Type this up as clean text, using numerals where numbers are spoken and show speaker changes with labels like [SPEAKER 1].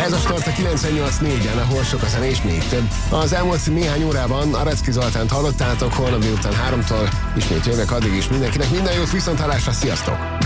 [SPEAKER 1] Ez a Start a 98.4-en, ahol sok a zene és még több. Az elmúlt néhány órában Arecki Zoltánt hallottátok, holnap délután 3-tól ismét jövök, addig is mindenkinek minden jót, viszonthallásra, sziasztok!